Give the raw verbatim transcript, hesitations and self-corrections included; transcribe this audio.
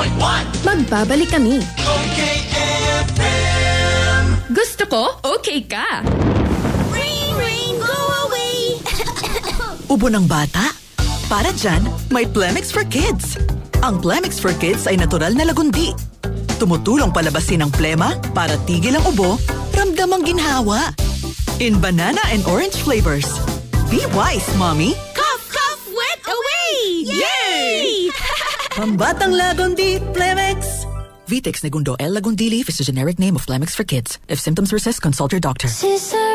point one. Magbabalik kami. Okay F M. Gusto ko, okay ka. Rain, rain, go away. Ubo ng bata? Para dyan, may Plemix for Kids. Ang Plemix for Kids ay natural na lagundi. Tumutulong palabasin ang plema para tigil ang ubo, ramdam ang ginhawa. In banana and orange flavors. Be wise, Mommy. Cough, cough, wet away. Yay! Pambatang lagundi, Plemix. Vitex Negundo L. Lagundili is the generic name of Plemix for Kids. If symptoms persist, consult your doctor. Sister